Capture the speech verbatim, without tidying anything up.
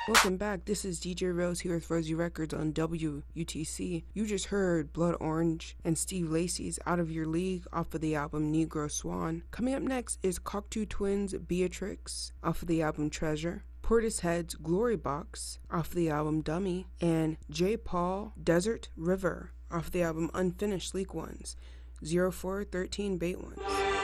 Welcome back. This is D J Rose here with Rosie Records on W U T C. You just heard Blood Orange and Steve Lacy's Out of Your League off of the album Negro Swan. Coming up next is Cocteau Twins' Beatrix off of the album Treasure, Portishead's Glory Box off of the album Dummy, and J. Paul Desert River off the album Unfinished Sleek Ones. zero four one three Bait Ones.